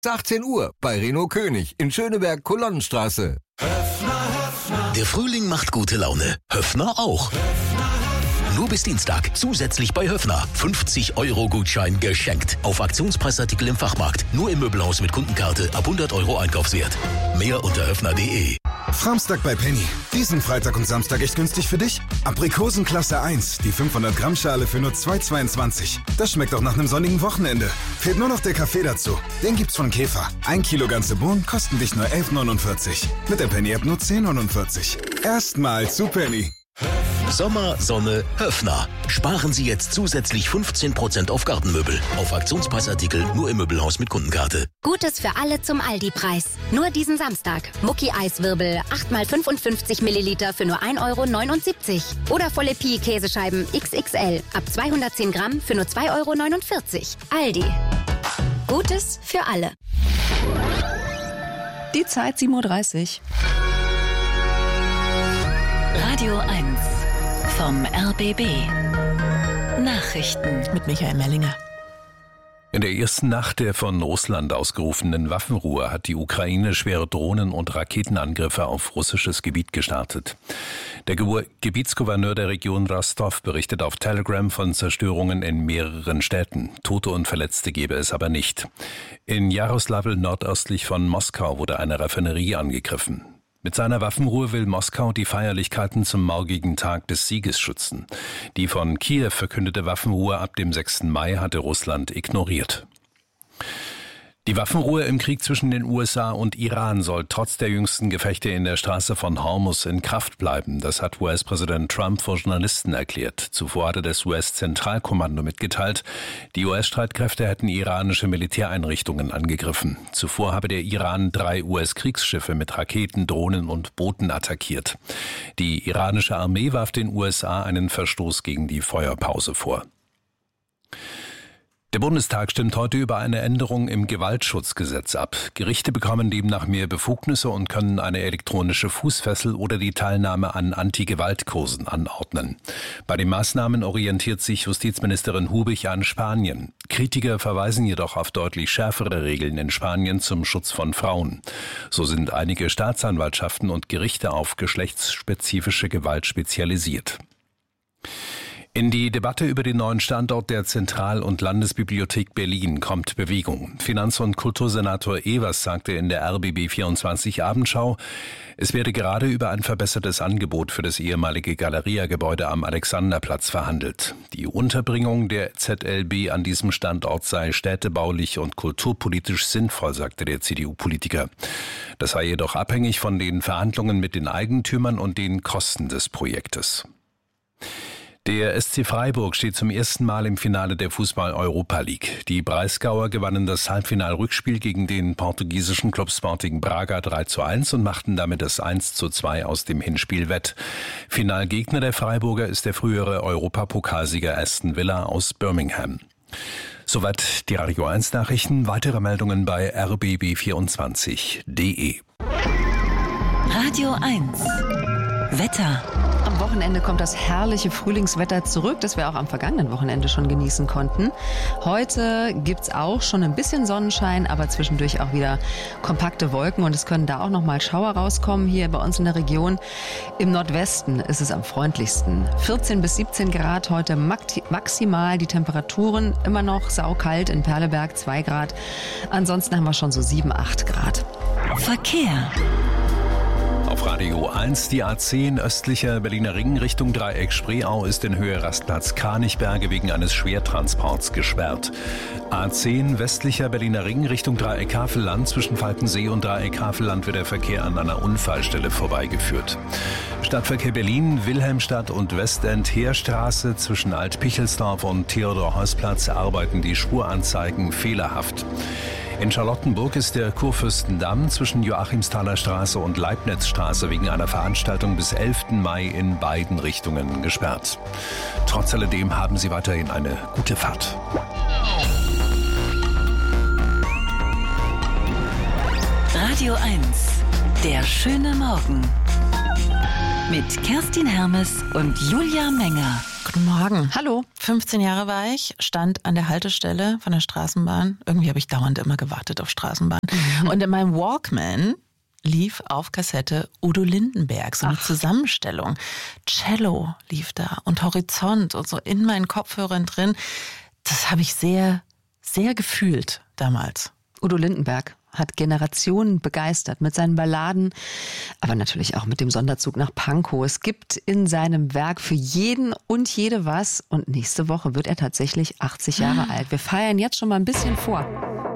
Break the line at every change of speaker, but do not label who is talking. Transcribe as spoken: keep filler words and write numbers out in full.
achtzehn Uhr bei Renault König in Schöneberg-Kolonnenstraße.
Der Frühling macht gute Laune. Höffner auch. Nur bis Dienstag zusätzlich bei Höffner. fünfzig Euro Gutschein geschenkt. Auf Aktionspreisartikel im Fachmarkt. Nur im Möbelhaus mit Kundenkarte ab hundert Euro Einkaufswert. Mehr unter höffner punkt de.
Framstag bei Penny. Diesen Freitag und Samstag echt günstig für dich? Aprikosen Klasse eins, die fünfhundert Gramm Schale für nur zwei Euro zweiundzwanzig. Das schmeckt auch nach einem sonnigen Wochenende. Fehlt nur noch der Kaffee dazu. Den gibt's von Käfer. Ein Kilo ganze Bohnen kosten dich nur elf neunundvierzig. Mit der Penny-App nur zehn neunundvierzig. Erstmal zu Penny.
Sommer, Sonne, Höffner. Sparen Sie jetzt zusätzlich fünfzehn Prozent auf Gartenmöbel. Auf Aktionspreisartikel nur im Möbelhaus mit Kundenkarte.
Gutes für alle zum Aldi-Preis. Nur diesen Samstag. Mucki-Eiswirbel acht mal fünfundfünfzig Milliliter für nur ein Euro neunundsiebzig. Oder volle Pi-Käsescheiben X X L ab zweihundertzehn Gramm für nur zwei Euro neunundvierzig. Aldi. Gutes für alle.
Die Zeit sieben Uhr dreißig.
Radio eins vom R B B. Nachrichten
Mit Michael Mellinger.
In der ersten Nacht der von Russland ausgerufenen Waffenruhe hat die Ukraine schwere Drohnen- und Raketenangriffe auf russisches Gebiet gestartet. Der Ge- Gebietsgouverneur der Region Rostov berichtet auf Telegram von Zerstörungen in mehreren Städten. Tote und Verletzte gebe es aber nicht. In Jaroslavl nordöstlich von Moskau wurde eine Raffinerie angegriffen. Mit seiner Waffenruhe will Moskau die Feierlichkeiten zum morgigen Tag des Sieges schützen. Die von Kiew verkündete Waffenruhe ab dem sechsten Mai hatte Russland ignoriert. Die Waffenruhe im Krieg zwischen den U S A und Iran soll trotz der jüngsten Gefechte in der Straße von Hormuz in Kraft bleiben. Das hat U S-Präsident Trump vor Journalisten erklärt. Zuvor hatte das U S-Zentralkommando mitgeteilt, die U S-Streitkräfte hätten iranische Militäreinrichtungen angegriffen. Zuvor habe der Iran drei U S-Kriegsschiffe mit Raketen, Drohnen und Booten attackiert. Die iranische Armee warf den U S A einen Verstoß gegen die Feuerpause vor. Der Bundestag stimmt heute über eine Änderung im Gewaltschutzgesetz ab. Gerichte bekommen demnach mehr Befugnisse und können eine elektronische Fußfessel oder die Teilnahme an Anti-Gewalt-Kursen anordnen. Bei den Maßnahmen orientiert sich Justizministerin Hubich an Spanien. Kritiker verweisen jedoch auf deutlich schärfere Regeln in Spanien zum Schutz von Frauen. So sind einige Staatsanwaltschaften und Gerichte auf geschlechtsspezifische Gewalt spezialisiert. In die Debatte über den neuen Standort der Zentral- und Landesbibliothek Berlin kommt Bewegung. Finanz- und Kultursenator Evers sagte in der R B B vierundzwanzig Abendschau, es werde gerade über ein verbessertes Angebot für das ehemalige Galeria-Gebäude am Alexanderplatz verhandelt. Die Unterbringung der Z L B an diesem Standort sei städtebaulich und kulturpolitisch sinnvoll, sagte der C D U-Politiker. Das sei jedoch abhängig von den Verhandlungen mit den Eigentümern und den Kosten des Projektes. Der S C Freiburg steht zum ersten Mal im Finale der Fußball-Europa League. Die Breisgauer gewannen das Halbfinal-Rückspiel gegen den portugiesischen Club Sporting Braga drei zu eins und machten damit das eins zu zwei aus dem Hinspiel wett. Finalgegner der Freiburger ist der frühere Europapokalsieger Aston Villa aus Birmingham. Soweit die Radio eins Nachrichten. Weitere Meldungen bei r b b vierundzwanzig punkt de.
Radio eins Wetter.
Am Wochenende kommt das herrliche Frühlingswetter zurück, das wir auch am vergangenen Wochenende schon genießen konnten. Heute gibt's auch schon ein bisschen Sonnenschein, aber zwischendurch auch wieder kompakte Wolken und es können da auch noch mal Schauer rauskommen hier bei uns in der Region. Im Nordwesten ist es am freundlichsten. vierzehn bis siebzehn Grad heute maximal, die Temperaturen immer noch saukalt, in Perleberg zwei Grad. Ansonsten haben wir schon so sieben, acht Grad.
Verkehr.
Auf Radio eins, die A zehn östlicher Berliner Ring Richtung Dreieck Spreeau ist in Höhe Rastplatz Kranichberge wegen eines Schwertransports gesperrt. A zehn westlicher Berliner Ring Richtung Dreieck Havelland zwischen Falkensee und Dreieck Havelland wird der Verkehr an einer Unfallstelle vorbeigeführt. Stadtverkehr Berlin, Wilhelmstadt und Westend Heerstraße zwischen Alt-Pichelsdorf und Theodor-Heuss-Platz arbeiten die Spuranzeigen fehlerhaft. In Charlottenburg ist der Kurfürstendamm zwischen Joachimsthaler Straße und Leibnizstraße wegen einer Veranstaltung bis elften Mai in beiden Richtungen gesperrt. Trotz alledem haben Sie weiterhin eine gute Fahrt.
Radio eins, der schöne Morgen. Mit Kerstin Hermes und Julia Menger.
Guten Morgen.
Hallo.
fünfzehn Jahre war ich, stand an der Haltestelle von der Straßenbahn. Irgendwie habe ich dauernd immer gewartet auf Straßenbahn. Mhm. Und in meinem Walkman lief auf Kassette Udo Lindenberg, so eine Ach. Zusammenstellung. Cello lief da und Horizont und so in meinen Kopfhörern drin. Das habe ich sehr, sehr gefühlt damals.
Udo Lindenberg hat Generationen begeistert mit seinen Balladen, aber natürlich auch mit dem Sonderzug nach Pankow. Es gibt in seinem Werk für jeden und jede was und nächste Woche wird er tatsächlich achtzig Jahre alt. Wir feiern jetzt schon mal ein bisschen vor.